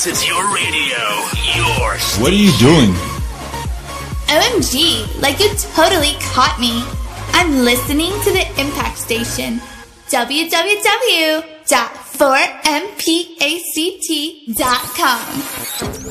This is your radio, your station. What are you doing? OMG, like you totally caught me. I'm listening to the Impact Station. www.4mpact.com.